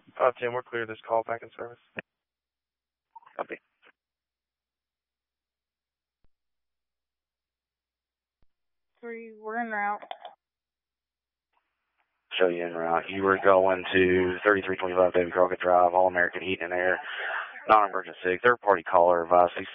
Tim, we're clear this call back in service. Copy. We're en route. Show you en route. You were going to 3325 David Crockett Drive, All American Heating and Air, non-emergency, third-party caller, advice